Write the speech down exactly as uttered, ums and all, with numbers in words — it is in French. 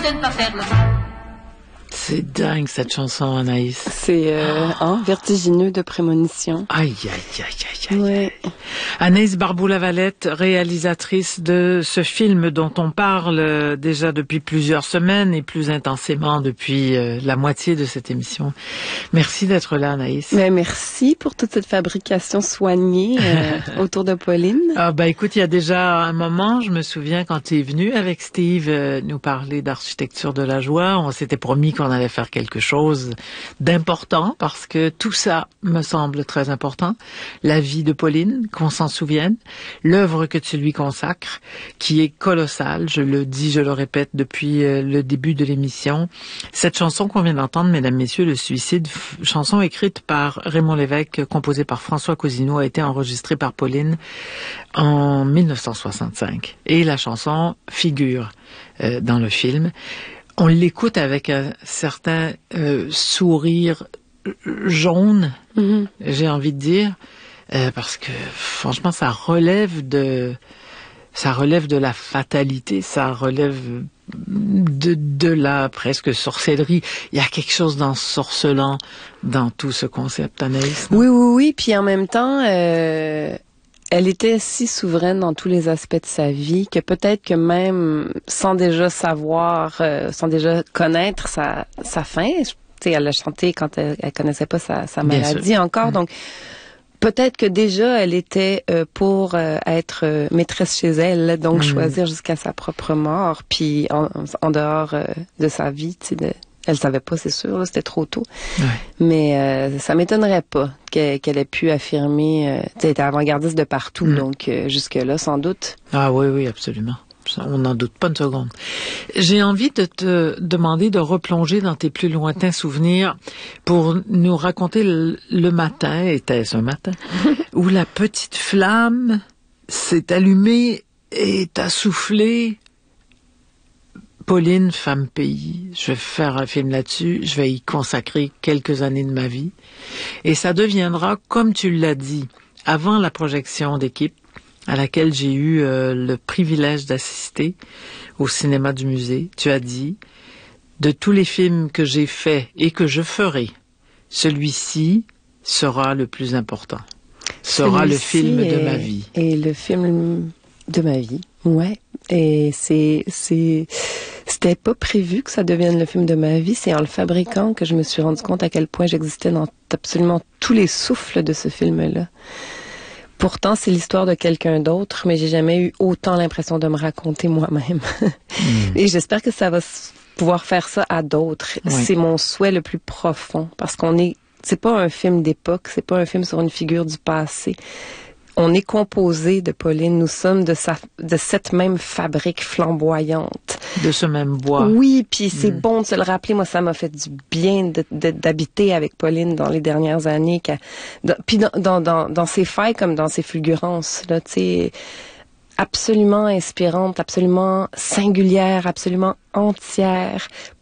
de ne pas faire le... C'est dingue, cette chanson, Anaïs. C'est euh, oh. hein, vertigineux de prémonition. Aïe, aïe, aïe, aïe, aïe. Ouais. Anaïs Barbeau-Lavalette, réalisatrice de ce film dont on parle déjà depuis plusieurs semaines et plus intensément depuis euh, la moitié de cette émission. Merci d'être là, Anaïs. Mais merci pour toute cette fabrication soignée euh, autour de Pauline. Ah bah écoute, il y a déjà un moment, je me souviens quand tu es venu avec Steve euh, nous parler d'architecture de la joie, on s'était promis qu'on allait faire quelque chose d'important parce que tout ça me semble très important. La vie de Pauline, qu'on s'en souvienne, l'œuvre que tu lui consacres, qui est colossale, je le dis, je le répète depuis le début de l'émission. Cette chanson qu'on vient d'entendre, mesdames, messieurs, Le Suicide, chanson écrite par Raymond Lévesque, composée par François Cousineau, a été enregistrée par Pauline en mille neuf cent soixante-cinq. Et la chanson figure euh, dans le film. On l'écoute avec un certain euh, sourire jaune, mm-hmm. j'ai envie de dire, euh, parce que franchement, ça relève de, ça relève de la fatalité, ça relève de, de la presque sorcellerie. Il y a quelque chose d'ensorcelant dans tout ce concept, Anaïs. Oui, oui, oui. Puis en même temps, euh, elle était si souveraine dans tous les aspects de sa vie que peut-être que même sans déjà savoir, euh, sans déjà connaître sa, sa fin, tu sais, elle a chanté quand elle, elle connaissait pas sa, sa maladie encore, mmh. donc peut-être que déjà elle était euh, pour euh, être euh, maîtresse chez elle, donc mmh. choisir jusqu'à sa propre mort, puis en, en dehors euh, de sa vie, tu sais, de, elle savait pas, c'est sûr, là, c'était trop tôt. Ouais. Mais euh, ça m'étonnerait pas qu'elle, qu'elle ait pu affirmer, euh, tu sais, elle était avant-gardiste de partout, mmh. donc euh, jusque-là, sans doute. Ah oui, oui, absolument. On n'en doute pas une seconde. J'ai envie de te demander de replonger dans tes plus lointains souvenirs pour nous raconter le, le matin, était-ce un matin, où la petite flamme s'est allumée et t'a soufflé. Pauline, femme pays, je vais faire un film là-dessus, je vais y consacrer quelques années de ma vie. Et ça deviendra, comme tu l'as dit, avant la projection d'équipe, à laquelle j'ai eu euh, le privilège d'assister au cinéma du musée, tu as dit, de tous les films que j'ai faits et que je ferai, celui-ci sera le plus important. Sera le film est, de ma vie. Et le film de ma vie, ouais. Et c'est, c'est, c'était pas prévu que ça devienne le film de ma vie. C'est en le fabriquant que je me suis rendu compte à quel point j'existais dans absolument tous les souffles de ce film-là. Pourtant, c'est l'histoire de quelqu'un d'autre, mais j'ai jamais eu autant l'impression de me raconter moi-même. mmh. Et j'espère que ça va pouvoir faire ça à d'autres. Oui. C'est mon souhait le plus profond, parce qu'on est, c'est pas un film d'époque, c'est pas un film sur une figure du passé. On est composé de Pauline, nous sommes de sa, de cette même fabrique flamboyante. De ce même bois. Oui, puis c'est mmh. bon de se le rappeler. Moi, ça m'a fait du bien de, de, d'habiter avec Pauline dans les dernières années. Puis dans, dans, dans, dans ses failles comme dans ses fulgurances, là, tu sais, absolument inspirante, absolument singulière, absolument entière.